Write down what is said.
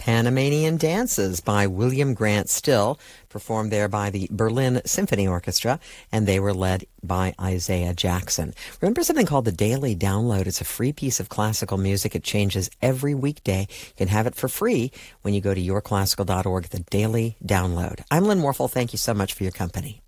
Panamanian Dances by William Grant Still, performed there by the Berlin Symphony Orchestra, and they were led by Isaiah Jackson. Remember something called the Daily Download. It's a free piece of classical music. It changes every weekday. You can have it for free when you go to yourclassical.org, the Daily Download. I'm Lynn Morphel. Thank you so much for your company.